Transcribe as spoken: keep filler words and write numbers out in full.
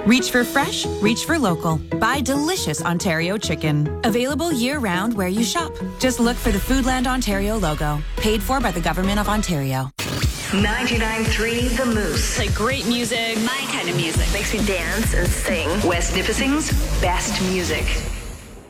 Reach for fresh, reach for local. Buy delicious Ontario chicken. Available year-round where you shop. Just look for the Foodland Ontario logo. Paid for by the Government of Ontario. ninety-nine point three The Moose. Like great music. My kind of music. Makes me dance and sing. West Nipissing's best music.